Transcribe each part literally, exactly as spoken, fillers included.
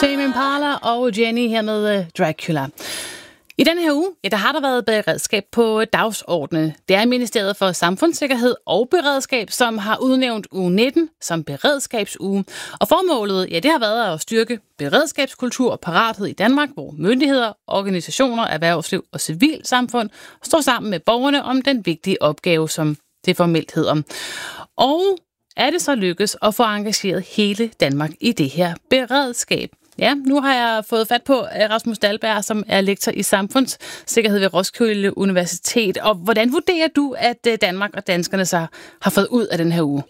Tame Impala og Jenny her med uh, Dracula. I denne her uge, ja, der har der været beredskab på dagsordenen. Det er Ministeriet for Samfundssikkerhed og Beredskab, som har udnævnt uge nitten som beredskabsuge. Og formålet, ja, det har været at styrke beredskabskultur og parathed i Danmark, hvor myndigheder, organisationer, erhvervsliv og civilsamfund står sammen med borgerne om den vigtige opgave, som det formelt hedder. Og er det så lykkes at få engageret hele Danmark i det her beredskab? Ja, nu har jeg fået fat på Rasmus Dahlberg, som er lektor i samfundssikkerhed ved Roskilde Universitet. Og hvordan vurderer du, at Danmark og danskerne så har fået ud af den her uge?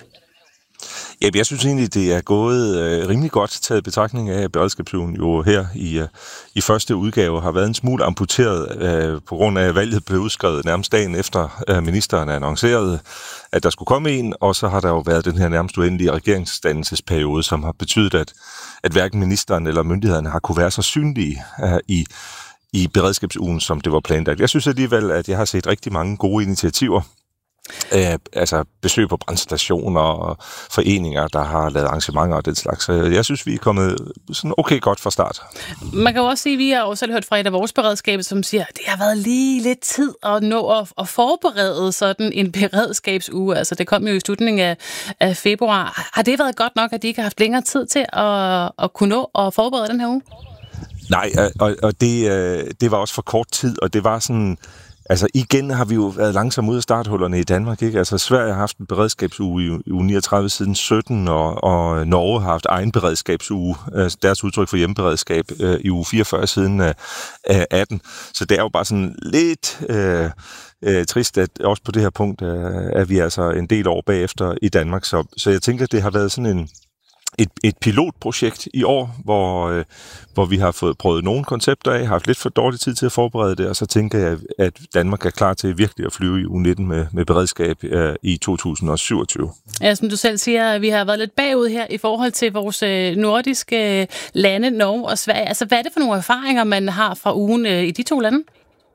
Ja, jeg synes egentlig, det er gået øh, rimelig godt taget i betragtning af, at beredskabsugen jo her i, øh, i første udgave har været en smule amputeret øh, på grund af, at valget blev udskrevet nærmest dagen efter øh, ministeren annoncerede, at der skulle komme en, og så har der jo været den her nærmest uendelige regeringsdannelsesperiode, som har betydet, at, at hverken ministeren eller myndighederne har kunne være så synlige øh, i, i beredskabsugen, som det var planlagt. Jeg synes alligevel, at jeg har set rigtig mange gode initiativer. Øh, altså besøg på brandstationer og foreninger, der har lavet arrangementer og den slags. Så jeg synes, vi er kommet sådan okay godt fra start. Man kan jo også sige, at vi har også selv hørt fra et af vores beredskaber, som siger, at det har været lige lidt tid at nå at, at forberede sådan en beredskabsuge. Altså det kom jo i slutningen af, af februar. Har det været godt nok, at de ikke har haft længere tid til at, at kunne nå at forberede den her uge? Nej, og, og det, det var også for kort tid, og det var sådan... Altså igen har vi jo været langsomt ud af starthullerne i Danmark, ikke? Altså Sverige har haft en beredskabsuge i uge niogtredive siden sytten, og, og Norge har haft egen beredskabsuge, altså deres udtryk for hjemmeberedskab, øh, i uge fireogfyrre siden øh, atten. Så det er jo bare sådan lidt øh, øh, trist, at også på det her punkt øh, er vi altså en del år bagefter i Danmark. Så, så jeg tænker, at det har været sådan en Et, et pilotprojekt i år, hvor, øh, hvor vi har fået prøvet nogle koncepter af, har haft lidt for dårlig tid til at forberede det, og så tænker jeg, at Danmark er klar til virkelig at flyve i uge nitten med, med beredskab øh, i to tusind og syvogtyve. Ja, som du selv siger, vi har været lidt bagud her i forhold til vores øh, nordiske lande, Norge og Sverige. Altså, hvad er det for nogle erfaringer, man har fra ugen øh, i de to lande?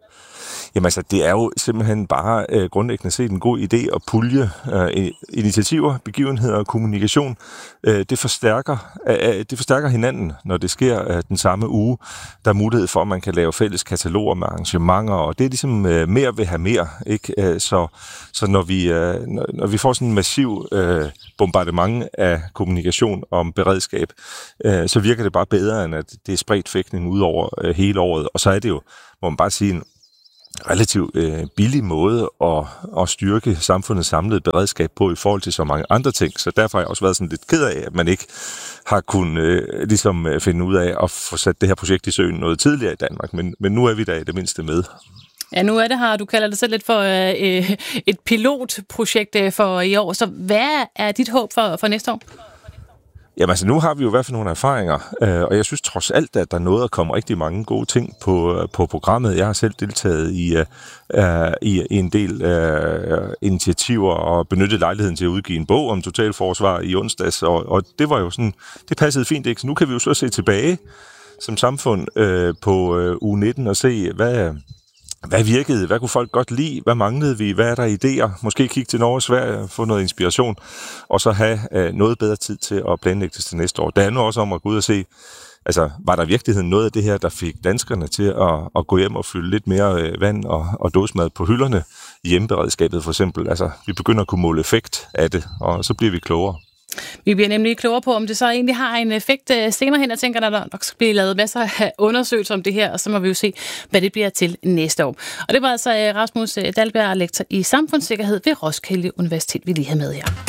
Jamen altså, det er jo simpelthen bare øh, grundlæggende set en god idé at pulje øh, initiativer, begivenheder og kommunikation. Øh, det, forstærker, øh, det forstærker hinanden, når det sker øh, den samme uge. Der er mulighed for, at man kan lave fælles kataloger med arrangementer, og det er ligesom øh, mere vil have mere, ikke? Øh, så så når, vi, øh, når, når vi får sådan en massiv øh, bombardement af kommunikation om beredskab, øh, så virker det bare bedre, end at det er spredt fægtning ud over øh, hele året. Og så er det jo, må man bare sige, en relativt øh, billig måde at, at styrke samfundets samlede beredskab på i forhold til så mange andre ting. Så derfor har jeg også været sådan lidt ked af, at man ikke har kunnet øh, ligesom finde ud af at få sat det her projekt i søen noget tidligere i Danmark. Men, men nu er vi der i det mindste med. Ja, nu er det her, du kalder det selv lidt for øh, et pilotprojekt for i år. Så hvad er dit håb for, for næste år? Jamen altså, nu har vi jo i hvert fald nogle erfaringer, øh, og jeg synes trods alt, at der er noget, der kommer rigtig mange gode ting på, på programmet. Jeg har selv deltaget i, øh, i, i en del øh, initiativer og benyttet lejligheden til at udgive en bog om totalforsvar i onsdags, og, og det var jo sådan, det passede fint, ikke? Så nu kan vi jo så se tilbage som samfund øh, på øh, uge nitten og se, hvad... Hvad virkede? Hvad kunne folk godt lide? Hvad manglede vi? Hvad er der idéer? Måske kigge til Norge og Sverige og få noget inspiration, og så have øh, noget bedre tid til at planlægge det til næste år. Det handler også om at gå ud og se, altså var der i virkeligheden noget af det her, der fik danskerne til at, at gå hjem og fylde lidt mere øh, vand og, og dåsemad på hylderne i hjemmeberedskabet for eksempel. Altså vi begynder at kunne måle effekt af det, og så bliver vi klogere. Vi bliver nemlig klogere på, om det så egentlig har en effekt senere hen. Jeg tænker, at der nok skal blive lavet masser af undersøgelser om det her, og så må vi jo se, hvad det bliver til næste år. Og det var altså Rasmus Dahlberg, lektor i samfundssikkerhed ved Roskilde Universitet, vi lige havde med her.